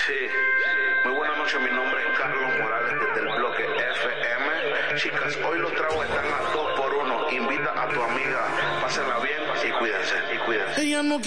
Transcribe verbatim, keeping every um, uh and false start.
Sí, muy buenas noches, mi nombre es Carlos Morales desde el bloque F M. Chicas, hoy los tragos están a dos por uno. Invita a tu amiga, pásenla bien y cuídense, y cuídense. Ella no